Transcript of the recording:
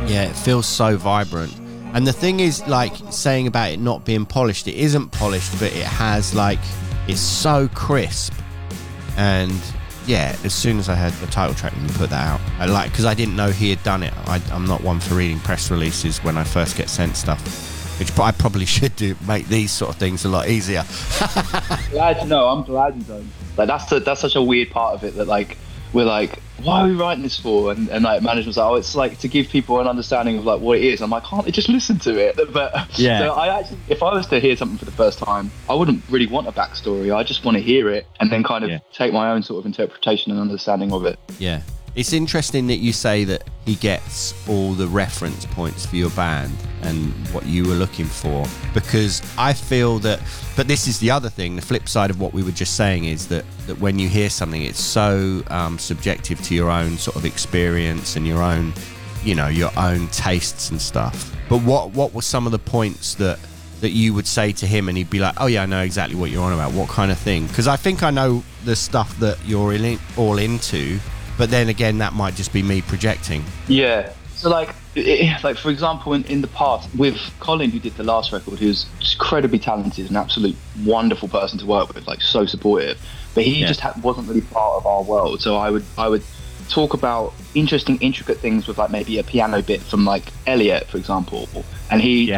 Yeah, it feels so vibrant. And the thing is, like, saying about it not being polished, it isn't polished, but it has, like, it's so crisp. And yeah, as soon as I heard the title track when you put that out, because I didn't know he had done it. I'm not one for reading press releases when I first get sent stuff, which I probably should do, make these sort of things a lot easier. I'm glad you don't. Like, that's such a weird part of it, that like we're like, why are we writing this for? And like management's like, oh, it's like to give people an understanding of like what it is. I'm like, can't they just listen to it? But yeah. So I actually, if I was to hear something for the first time, I wouldn't really want a backstory. I just want to hear it and then kind of take my own sort of interpretation and understanding of it. Yeah. It's interesting that you say that he gets all the reference points for your band and what you were looking for, because I feel that, but this is the other thing, the flip side of what we were just saying is that when you hear something, it's so subjective to your own sort of experience and your own, your own tastes and stuff. But what were some of the points that you would say to him and he'd be like, oh yeah, I know exactly what you're on about? What kind of thing? Because I think I know the stuff that you're all into, but then again, that might just be me projecting. Yeah. So like for example, in the past with Colin, who did the last record, who's incredibly talented, an absolute wonderful person to work with, like so supportive, but he just wasn't really part of our world. So I would talk about interesting, intricate things with like maybe a piano bit from like Elliot, for example, and he